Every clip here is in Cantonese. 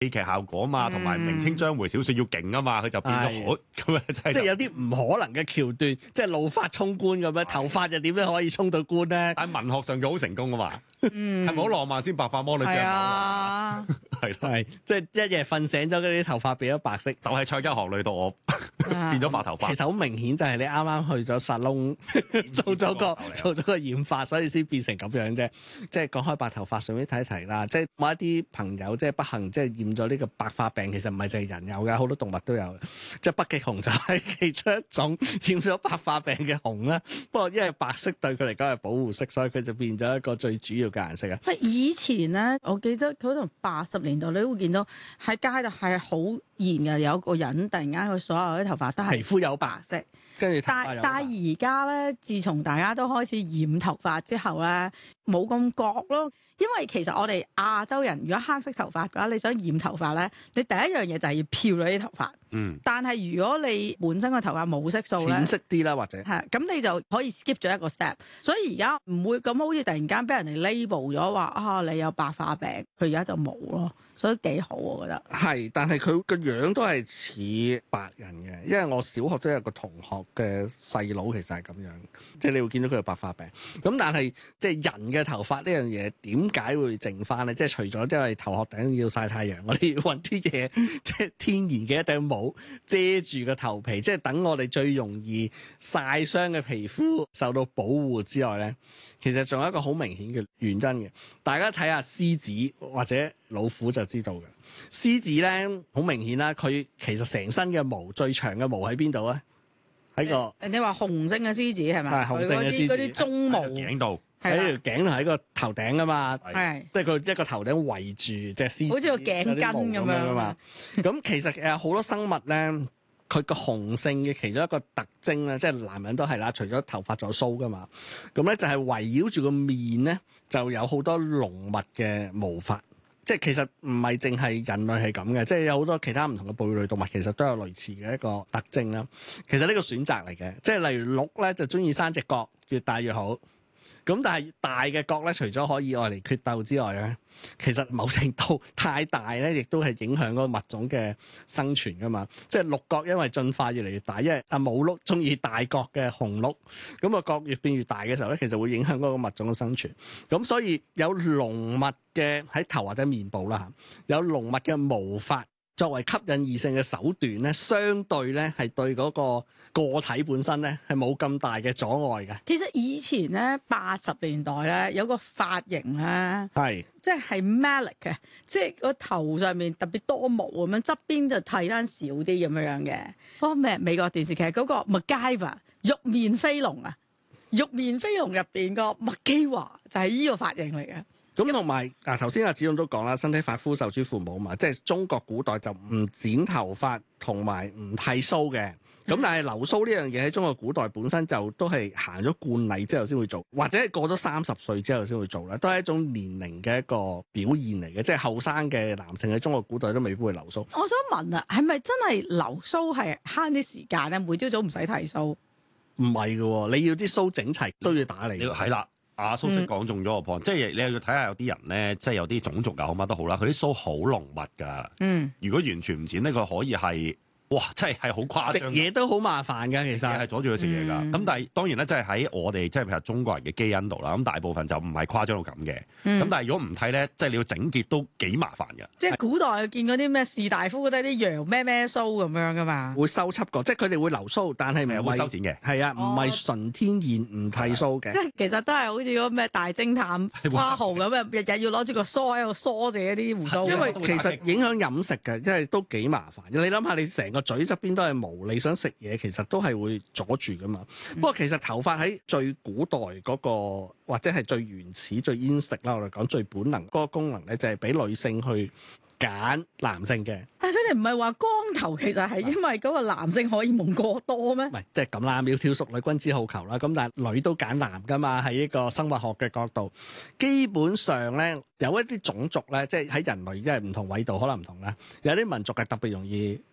戲劇效果嘛，同埋明清章回小説要勁啊嘛，佢就變咗咁啊， 即係有啲唔可能嘅橋段，即係怒髮衝冠咁樣，頭髮又點樣可以衝到冠咧？ 但係文學上佢好成功啊嘛，係咪好浪漫先白髮魔女將啊， 係咯， 係即係一夜瞓醒咗，嗰啲頭髮變咗白色。 就係蔡一行累到我變咗白頭髮。 其實好明顯就係你啱啱去咗沙龍做咗個染髮，所以先變成咁樣啫。即係講開白頭髮，順便睇一提啦。即係某一啲朋友即係不幸即係染咗呢個白髮病，其實唔係淨係人有嘅，好多動物都有。即係北極熊就係其中一種染咗白髮病嘅熊啦。不過因為白色對佢嚟講係保護色，所以佢就變咗一個最主要嘅顏色啊。 喂，以前咧，我記得佢可能80年代你都會見到喺街度係好現嘅，有個人突然間佢所有啲頭髮都係皮膚有白色。 跟住但係而家咧，自從大家都開始染頭髮之後咧，冇咁覺咯。因為其實我哋亞洲人如果黑色頭髮嘅話，你想染頭髮咧，你第一樣嘢就係要漂咗啲頭髮。但係如果你本身個頭髮冇色素咧， 淺色啲啦，或者係咁，你就可以 skip 咗一個 step。所以而家唔會咁好似突然間俾人哋 label 咗話啊，你有白髮病，佢而家就冇咯。所以幾好我覺得。係， 但係佢個樣都係似白人嘅，因為我小學都有個同學嘅細佬其實係咁樣，即係你會見到佢有白髮病。咁但係即係人嘅頭髮呢樣嘢點解會剩翻咧？即係除咗因為頭殼頂要曬太陽，我哋要揾啲嘢即係天然嘅一頂帽遮住個頭皮，即係等我哋最容易曬傷嘅皮膚受到保護之外咧，其實仲有一個好明顯嘅原因嘅。大家睇下獅子或者老虎就知道嘅。獅子咧好明顯啦，佢其實成身嘅毛最長嘅毛喺邊度咧？喺個人哋話雄性嘅獅子係咪？ 係雄性嘅獅子嗰啲鬃毛頸度。 喺條頸同喺個頭頂啊嘛， 係即係佢一個頭頂圍住隻獅子， 好似個頸巾咁樣啊嘛。 咁其實好多生物咧，佢個雄性嘅其中一個特徵咧，即係男人都係啦，除咗頭髮仲有鬚噶嘛。咁咧就係圍繞住個面咧，就有好多濃密嘅毛髮。即係其實唔係淨係人類係咁嘅，即係有好多其他唔同嘅哺乳類動物其實都有類似嘅一個特徵啦。其實呢個選擇嚟嘅，即係例如鹿咧就中意生隻角，越大越好。咁但係大嘅角咧，除咗可以愛嚟決鬥之外咧，其實某程度太大咧，亦都係影響嗰個物種嘅生存噶嘛。即係鹿角因為進化越嚟越大，因為母鹿中意大角嘅雄鹿，咁個角越變越大嘅時候咧，其實會影響嗰個物種嘅生存。咁所以有濃密嘅喺頭或者面部啦，有濃密嘅毛髮作為吸引異性嘅手段咧，相對咧係對嗰個體本身咧係冇咁大嘅阻礙嘅。 其實以前咧80年代咧有個髮型咧係即係 Malik 嘅，即係個頭上面特別多毛咁樣，側邊就剃翻少啲咁樣嘅。嗰個咩美國電視劇嗰個 MacGyver 玉面飛龍啊，玉面飛龍入邊個麥基華就係呢個髮型嚟嘅。 咁同埋頭先阿子勇都講啦，身體髮膚受之父母嘛，即係中國古代就唔剪頭髮同埋唔剃鬚嘅。咁但係留鬚呢樣嘢喺中國古代本身就都係行咗慣例之後先會做，或者係過咗30歲之後先會做啦，都係一種年齡嘅一個表現嚟嘅。即係後生嘅男性喺中國古代都未必會留鬚。 我想問啊，係咪真係留鬚係慳啲時間咧？每朝早唔使剃鬚？ 唔係嘅，你要啲鬚整齊都要打理。 係啦。阿蘇軾講中咗個 point，即係你又要睇下有啲人咧，即係有啲種族又好乜都好啦，佢啲鬚好濃密㗎。如果完全唔剪咧，佢可以係哇，真係好誇張。 食嘢都好麻煩㗎，其實係阻住佢食嘢㗎。咁但係當然咧，即係喺我哋即係譬如中國人嘅基因度啦。咁大部分就唔係誇張到咁嘅。咁但係如果唔剃咧，即係你要整潔都幾麻煩㗎。 即係古代見嗰啲咩士大夫都係啲羊咩咩鬚咁樣㗎嘛。 會修葺過，即係佢哋會留鬚，但係唔係會修剪嘅。 係啊，唔係純天然唔剃鬚嘅。 即係其實都係好似嗰咩大偵探花豪咁啊，日日要攞住個梳喺度梳住一啲胡鬚。 因為其實影響飲食嘅，因為都幾麻煩。你諗下，你成個嘴側邊都係毛，你想食嘢其實都係會阻住噶嘛。不過其實頭髮喺最古代嗰個或者係最原始最 instinct 啦，我哋講最本能嗰個功能咧，就係俾女性去揀男性嘅。 但係佢哋唔係話光頭，其實係因為嗰個男性荷爾蒙過多咩？ 唔係，即係咁啦，窈窕淑女，君子好逑啦。咁但係女都揀男噶嘛，喺呢個生物學嘅角度，基本上咧有一啲種族咧，即係喺人類因為唔同緯度可能唔同啦，有啲民族係特別容易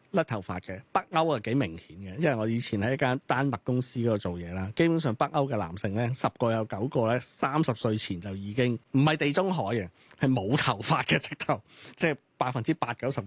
甩頭髮嘅，北歐係幾明顯嘅，因為我以前喺一間丹麥公司嗰度做嘢啦，基本上北歐嘅男性咧10個有9個咧30歲前就已經唔係地中海嘅，係冇頭髮嘅直頭，即係8%-90%。